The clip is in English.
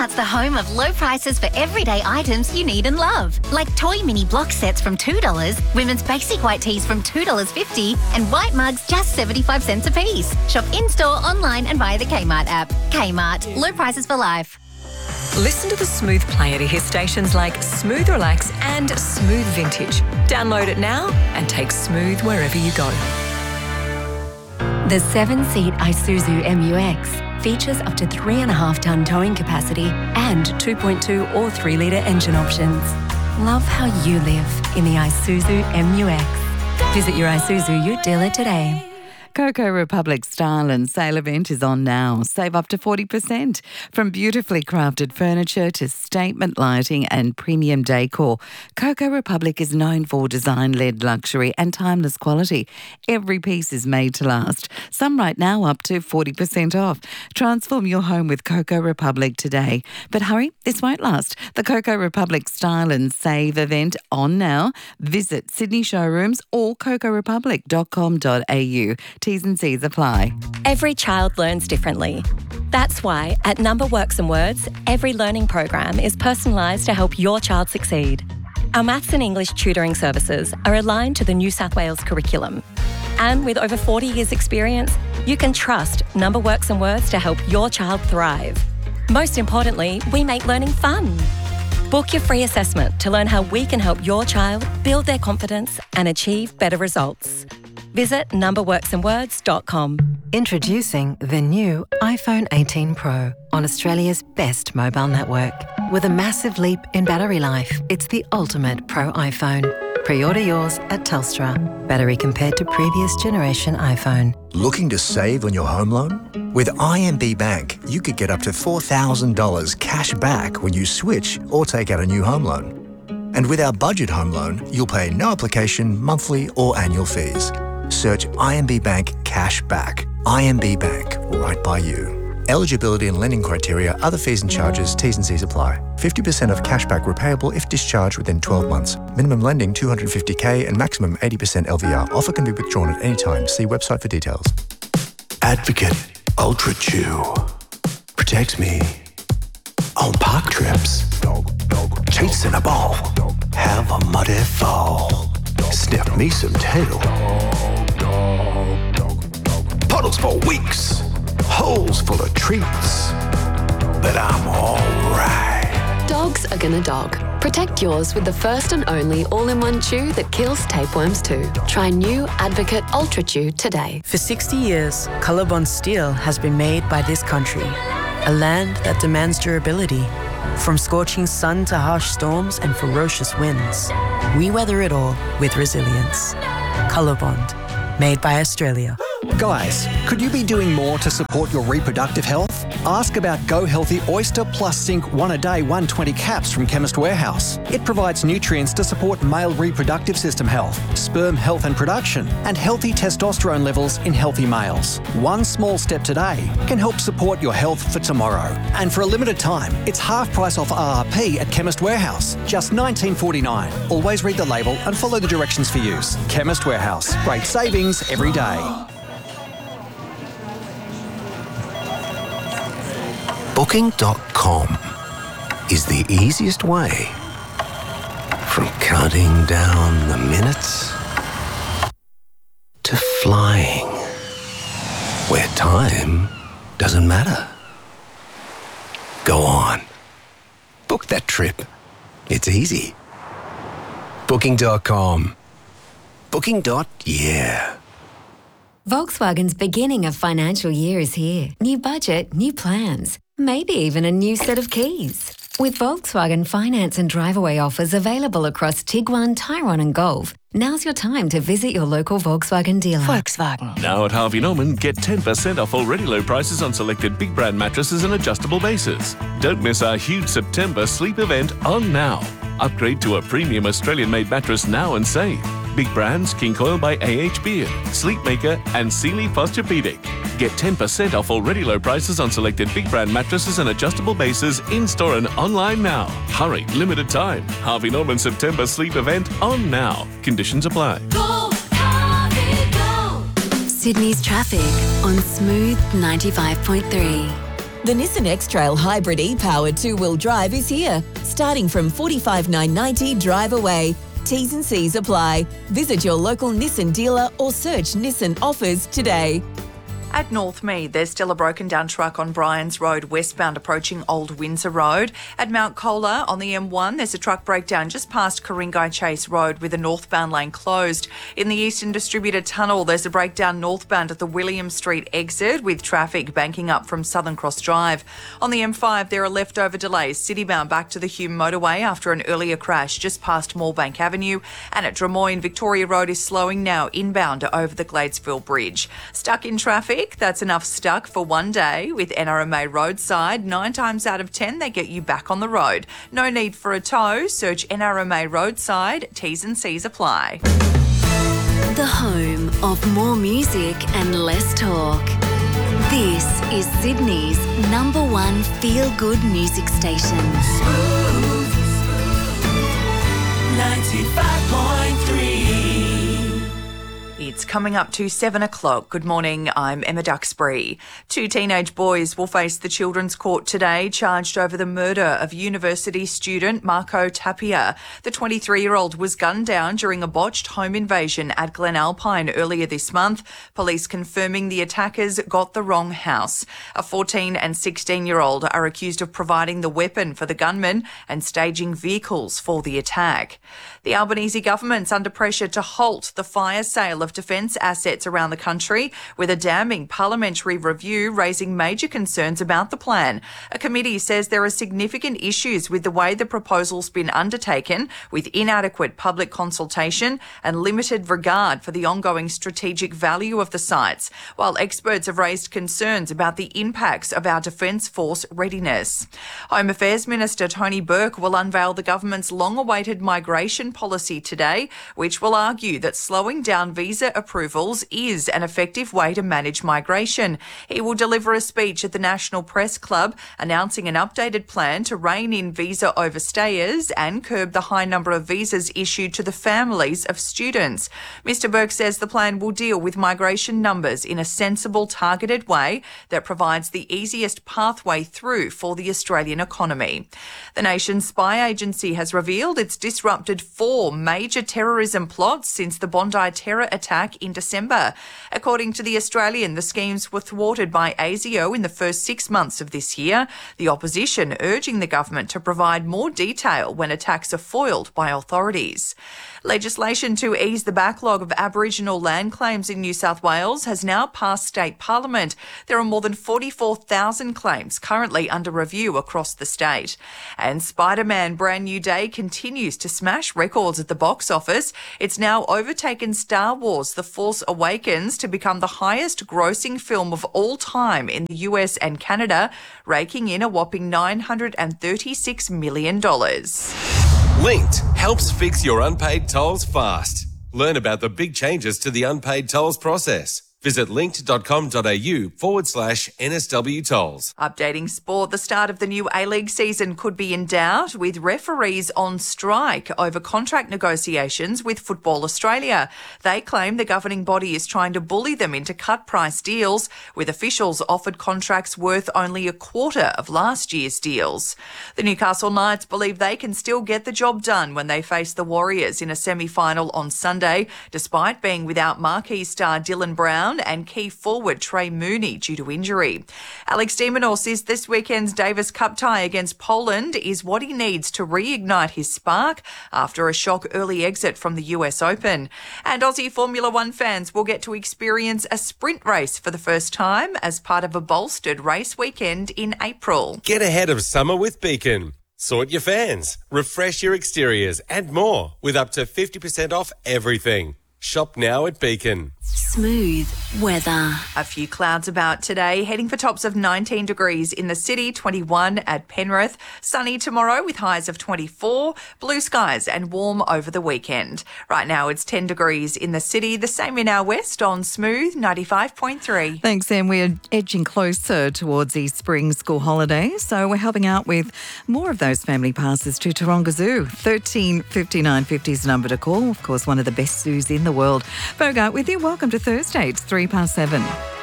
Kmart's the home of low prices for everyday items you need and love. Like toy mini block sets from $2, women's basic white tees from $2.50, and white mugs just 75 cents a piece. Shop in-store, online and via the Kmart app. Kmart, low prices for life. Listen to the Smooth player to hear stations like Smooth Relax and Smooth Vintage. Download it now and take Smooth wherever you go. The 7-seat Isuzu MU-X features up to 3.5-tonne towing capacity and 2.2 or 3-litre engine options. Love how you live in the Isuzu MU-X. Visit your Isuzu Ute dealer today. Coco Republic Style and Sale event is on now. Save up to 40%. From beautifully crafted furniture to statement lighting and premium decor, Coco Republic is known for design-led luxury and timeless quality. Every piece is made to last. Some right now up to 40% off. Transform your home with Coco Republic today. But hurry, this won't last. The Coco Republic Style and Save event on now. Visit Sydney showrooms or cocorepublic.com.au. T's and C's apply. Every child learns differently. That's why at Number Works and Words, every learning program is personalised to help your child succeed. Our maths and English tutoring services are aligned to the New South Wales curriculum. And with over 40 years' experience, you can trust Number Works and Words to help your child thrive. Most importantly, we make learning fun. Book your free assessment to learn how we can help your child build their confidence and achieve better results. Visit numberworksandwords.com. Introducing the new iPhone 18 Pro on Australia's best mobile network. With a massive leap in battery life, it's the ultimate Pro iPhone. Pre-order yours at Telstra. Battery compared to previous generation iPhone. Looking to save on your home loan? With IMB Bank, you could get up to $4,000 cash back when you switch or take out a new home loan. And with our budget home loan, you'll pay no application, monthly or annual fees. Search IMB Bank Cash Back. IMB Bank, right by you. Eligibility and lending criteria, other fees and charges, T's and C's apply. 50% of cashback repayable if discharged within 12 months. Minimum lending $250K and maximum 80% LVR. Offer can be withdrawn at any time. See website for details. Advocate Ultra Chew protects me on park trips. Chasing a ball, have a muddy fall. Sniff me some tail. Puddles for weeks, holes full of treats, but I'm alright. Dogs are gonna dog. Protect yours with the first and only all-in-one chew that kills tapeworms too. Try new Advocate Ultra Chew today. For 60 years, Colorbond steel has been made by this country, a land that demands durability. From scorching sun to harsh storms and ferocious winds, we weather it all with resilience. Colorbond, made by Australia. Guys, could you be doing more to support your reproductive health? Ask about Go Healthy Oyster Plus Zinc 1 a day 120 caps from Chemist Warehouse. It provides nutrients to support male reproductive system health, sperm health and production, and healthy testosterone levels in healthy males. One small step today can help support your health for tomorrow. And for a limited time, it's half price off RRP at Chemist Warehouse, just $19.49. Always read the label and follow the directions for use. Chemist Warehouse, great savings every day. Booking.com is the easiest way from counting down the minutes to flying, where time doesn't matter. Go on. Book that trip. It's easy. Booking.com. Booking.yeah. Volkswagen's beginning of financial year is here. New budget, new plans, maybe even a new set of keys. With Volkswagen finance and drive-away offers available across Tiguan, Tyrone and Golf, now's your time to visit your local Volkswagen dealer. Volkswagen. Now at Harvey Norman, get 10% off already low prices on selected big brand mattresses and adjustable bases. Don't miss our huge September sleep event on now. Upgrade to a premium Australian-made mattress now and save. Big brands, King Coil by AH Beard, Sleepmaker and Sealy Posturepedic. Get 10% off already low prices on selected big brand mattresses and adjustable bases in-store and online now. Hurry, limited time. Harvey Norman September sleep event on now. Conditions apply. Go, Harvey, go. Sydney's traffic on Smooth 95.3. The Nissan X-Trail Hybrid e-powered two-wheel drive is here, starting from $45,990 drive away. T's and C's apply. Visit your local Nissan dealer or search Nissan offers today. At Northmead, there's still a broken down truck on Bryans Road westbound approaching Old Windsor Road. At Mount Colah on the M1, there's a truck breakdown just past Ku-ring-gai Chase Road with the northbound lane closed. In the Eastern Distributor Tunnel, there's a breakdown northbound at the William Street exit with traffic banking up from Southern Cross Drive. On the M5, there are leftover delays citybound back to the Hume motorway after an earlier crash just past Moorebank Avenue. And at Drummoyne, Victoria Road is slowing now inbound over the Gladesville Bridge. Stuck in traffic? That's enough stuck for one day with NRMA Roadside. 9 times out of 10, they get you back on the road. No need for a tow. Search NRMA Roadside. T's and C's apply. The home of more music and less talk. This is Sydney's #1 feel-good music station. Smooth 95.3. It's coming up to 7 o'clock. Good morning, I'm Emma Duxbury. 2 teenage boys will face the Children's Court today, charged over the murder of university student Marco Tapia. The 23-year-old was gunned down during a botched home invasion at Glen Alpine earlier this month, police confirming the attackers got the wrong house. A 14 and 16-year-old are accused of providing the weapon for the gunman and staging vehicles for the attack. The Albanese government's under pressure to halt the fire sale of defence assets around the country, with a damning parliamentary review raising major concerns about the plan. A committee says there are significant issues with the way the proposal's been undertaken, with inadequate public consultation and limited regard for the ongoing strategic value of the sites, while experts have raised concerns about the impacts of our Defence Force readiness. Home Affairs Minister Tony Burke will unveil the government's long-awaited migration policy today, which will argue that slowing down visa approvals is an effective way to manage migration. He will deliver a speech at the National Press Club announcing an updated plan to rein in visa overstayers and curb the high number of visas issued to the families of students. Mr Burke says the plan will deal with migration numbers in a sensible, targeted way that provides the easiest pathway through for the Australian economy. The nation's spy agency has revealed it's disrupted 4 major terrorism plots since the Bondi terror attack in December. According to The Australian, the schemes were thwarted by ASIO in the first 6 months of this year, the opposition urging the government to provide more detail when attacks are foiled by authorities. Legislation to ease the backlog of Aboriginal land claims in New South Wales has now passed state parliament. There are more than 44,000 claims currently under review across the state. And Spider-Man Brand New Day continues to smash records at the box office. It's now overtaken Star Wars The Force Awakens to become the highest grossing film of all time in the US and Canada, raking in a whopping $936 million. Linked helps fix your unpaid tolls fast. Learn about the big changes to the unpaid tolls process. Visit linked.com.au/NSW tolls. Updating sport, the start of the new A-League season could be in doubt, with referees on strike over contract negotiations with Football Australia. They claim the governing body is trying to bully them into cut-price deals, with officials offered contracts worth only a quarter of last year's deals. The Newcastle Knights believe they can still get the job done when they face the Warriors in a semi-final on Sunday, despite being without marquee star Dylan Brown and key forward Trey Mooney due to injury. Alex de Minaur says this weekend's Davis Cup tie against Poland is what he needs to reignite his spark after a shock early exit from the US Open. And Aussie Formula One fans will get to experience a sprint race for the first time as part of a bolstered race weekend in April. Get ahead of summer with Beacon. Sort your fans, refresh your exteriors and more with up to 50% off everything. Shop now at Beacon. Smooth weather. A few clouds about today, heading for tops of 19 degrees in the city, 21 at Penrith. Sunny tomorrow with highs of 24, blue skies and warm over the weekend. Right now it's 10 degrees in the city, the same in our west on Smooth 95.3. Thanks, Em. We're edging closer towards the spring school holidays, so we're helping out with more of those family passes to Taronga Zoo. 13 59 50 is the number to call. Of course, one of the best zoos in the world. Bogart with you. Welcome to Thursday. It's 7:03.